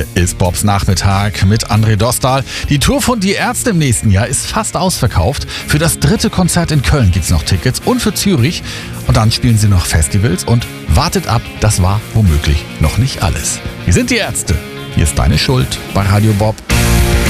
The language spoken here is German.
ist Bobs Nachmittag mit André Dostal. Die Tour von Die Ärzte im nächsten Jahr ist fast ausverkauft. Für das 3. Konzert in Köln gibt's noch Tickets und für Zürich. Und dann spielen sie noch Festivals und wartet ab, das war womöglich noch nicht alles. Wir sind Die Ärzte. Hier ist deine Schuld bei Radio Bob.